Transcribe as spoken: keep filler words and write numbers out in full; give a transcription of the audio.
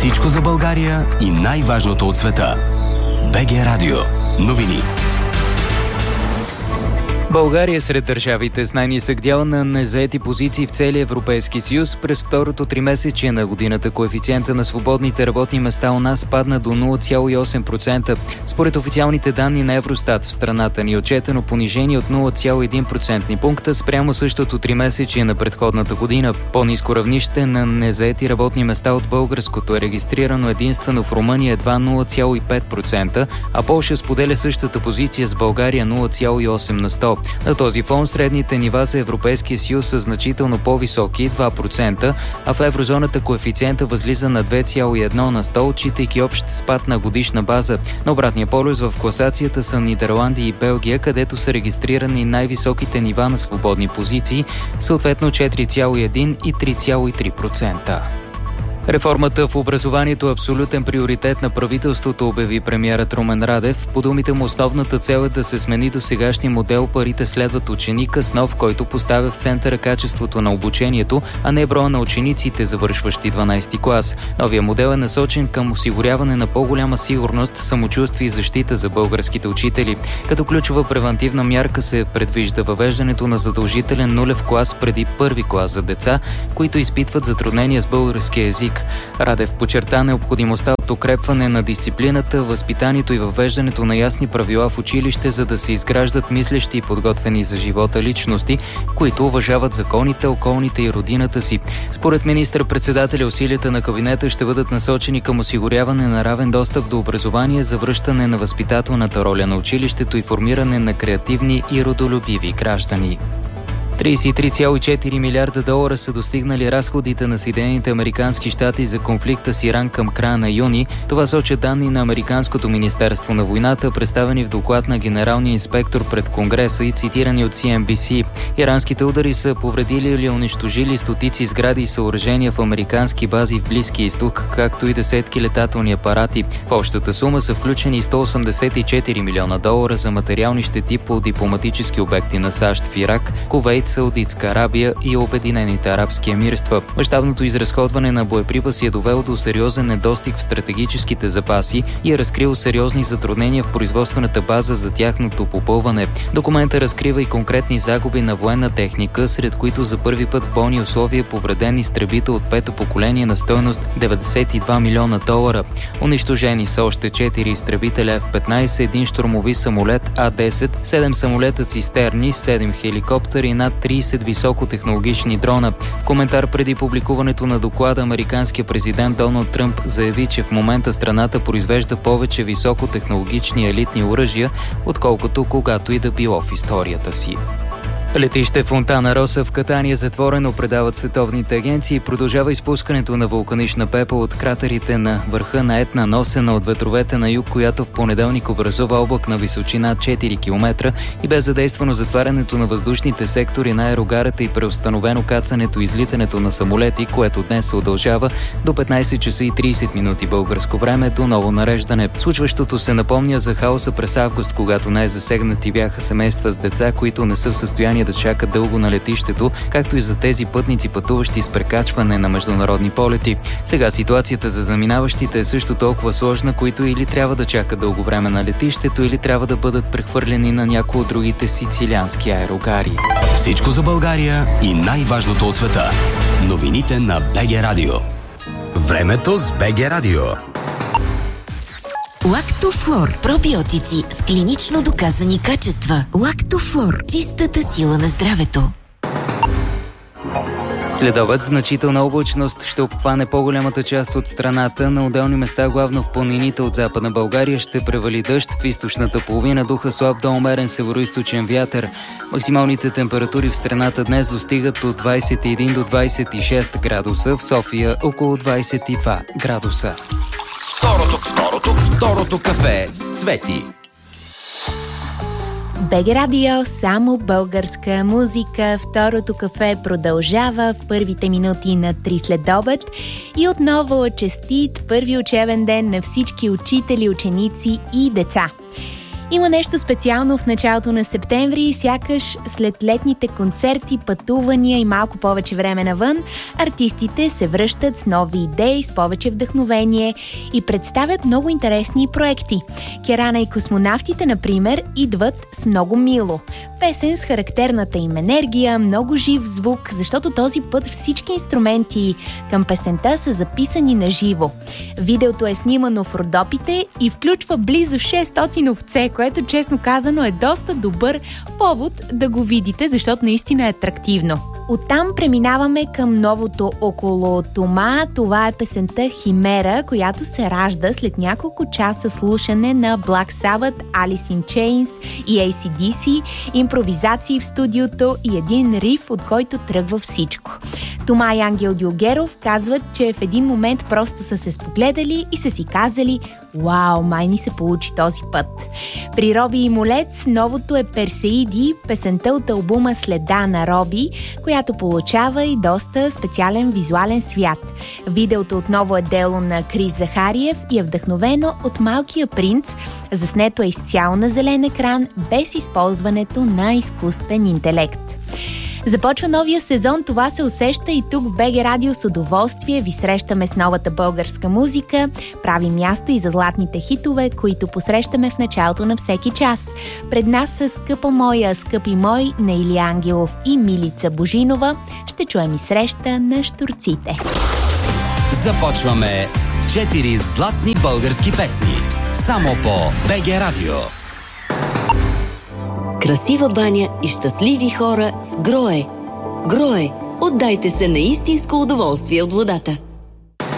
Всичко за България и най-важното от света. БГ Радио. Новини. България е сред държавите с най-нисък дял на незаети позиции в целия Европейски съюз. През второто тримесечие на годината коефициента на свободните работни места у нас падна до нула цяло и осем процента. Според официалните данни на Евростат в страната ни е отчетено понижение от нула цяло и един процентни пункта спрямо същото тримесечие на предходната година. По-ниско равнище на незаети работни места от българското е регистрирано единствено в Румъния едва нула цяло и пет процента, а Полша споделя същата позиция с България нула цяло и осем на сто. На този фон средните нива за Европейския съюз са значително по-високи – два процента, а в еврозоната коефициента възлиза на две цяло и едно на сто, отчитайки общ спад на годишна база. На обратния полюс в класацията са Нидерландия и Белгия, където са регистрирани най-високите нива на свободни позиции, съответно четири цяло и едно и три цяло и три процента. Реформата в образованието е абсолютен приоритет на правителството, обяви премиерът Румен Радев. По думите му, основната цел е да се смени досегашния модел парите следват ученика с нов, който поставя в центъра качеството на обучението, а не броя на учениците, завършващи дванадесети клас. Новия модел е насочен към осигуряване на по-голяма сигурност, самочувствие и защита за българските учители. Като ключова превантивна мярка се предвижда въвеждането на задължителен нулев клас преди първи клас за деца, които изпитват затруднения с българския език. Радев подчерта необходимостта от укрепване на дисциплината, възпитанието и въвеждането на ясни правила в училище, за да се изграждат мислещи и подготвени за живота личности, които уважават законите, околните и родината си. Според министър-председателя, усилията на кабинета ще бъдат насочени към осигуряване на равен достъп до образование, завръщане на възпитателната роля на училището и формиране на креативни и родолюбиви граждани. тридесет и три цяло и четири милиарда долара са достигнали разходите на Съединените американски щати за конфликта с Иран към края на юни. Това сочат данни на Американското министерство на войната, представени в доклад на генералния инспектор пред Конгреса и цитирани от Си Ен Би Си. Иранските удари са повредили или унищожили стотици сгради и съоръжения в американски бази в Близкия изток, както и десетки летателни апарати. В общата сума са включени сто осемдесет и четири милиона долара за материални щети по дипломатически обекти на САЩ в Ирак, Кувейт, Саудитска Арабия и Обединените арабски емирства. Мащабното изразходване на боеприпаси е довело до сериозен недостиг в стратегическите запаси и е разкрило сериозни затруднения в производствената база за тяхното попълване. Документът разкрива и конкретни загуби на военна техника, сред които за първи път в бойни условия повреден изтребител от пето поколение на стойност деветдесет и два милиона долара. Унищожени са още четири изтребителя Еф петнадесет, един щурмови самолет А десет, седем самолета цистерни, седем хеликоптери и над тридесет високотехнологични дрона. В коментар преди публикуването на доклада, американският президент Доналд Тръмп заяви, че в момента страната произвежда повече високотехнологични елитни оръжия, отколкото когато и да било в историята си. Летище Фонтана Роса в Катания затворено, предават световните агенции, и продължава изпускането на вулканична пепел от кратерите на върха на Етна, носена от ветровете на юг, която в понеделник образува облак на височина четири километра и бе задействано затварянето на въздушните сектори на аерогарата и преустановено кацането и излитането на самолети, което днес се удължава до петнадесет часа и тридесет минути българско време до ново нареждане. Случващото се напомня за хаоса през август, когато най-засегнати бяха семейства с деца, които не са в състояние да чакат дълго на летището, както и за тези пътници, пътуващи с прекачване на международни полети. Сега ситуацията за заминаващите е също толкова сложна, които или трябва да чакат дълго време на летището, или трябва да бъдат прехвърлени на някои от другите сицилиански аерогари. Всичко за България и най-важното от света. Новините на БГ Радио. Времето с БГ Радио. Лактофлор. Пробиотици с клинично доказани качества. Лактофлор. Чистата сила на здравето. Следобед значителна облачност ще обхване по-голямата част от страната. На отделни места, главно в планините от Западна България, ще превали дъжд. В източната половина духа слаб до умерен североизточен вятър. Максималните температури в страната днес достигат от двадесет и един до двадесет и шест градуса. В София около двадесет и два градуса. Второто, второто, второто кафе с Цвети. БГ Радио, само българска музика. Второто кафе продължава в първите минути на три следобед. И отново честит първи учебен ден на всички учители, ученици и деца. Има нещо специално в началото на септември, сякаш след летните концерти, пътувания и малко повече време навън, артистите се връщат с нови идеи, с повече вдъхновение и представят много интересни проекти. Керана и космонавтите, например, идват с Много мило. Песен с характерната им енергия, много жив звук, защото този път всички инструменти към песента са записани на живо. Видеото е снимано в Родопите и включва близо шестстотин овце, което честно казано е доста добър повод да го видите, защото наистина е атрактивно. Оттам преминаваме към новото около Тома. Това е песента Химера, която се ражда след няколко часа слушане на Black Sabbath, Alice in Chains и Ей Си Ди Си, импровизации в студиото и един риф, от който тръгва всичко. Тома и Ангел Дюлгеров казват, че в един момент просто са се спогледали и са си казали: "Вау, май ни се получи този път." При Роби и Молец новото е Персеиди, песента от албума Следа на Роби, която получава и доста специален визуален свят. Видеото отново е дело на Крис Захариев и е вдъхновено от Малкия принц. Заснето е изцяло на зелен екран, без използването на изкуствен интелект. Започва новия сезон, това се усеща и тук в БГ Радио. С удоволствие ви срещаме с новата българска музика, прави място и за златните хитове, които посрещаме в началото на всеки час. Пред нас са Скъпа моя, скъпи мой на Илия Ангелов и Милица Божинова. Ще чуем и среща на щурците. Започваме с четири златни български песни. Само по БГ Радио. Красива баня и щастливи хора с Грое. Грое. Отдайте се на истинско удоволствие от водата.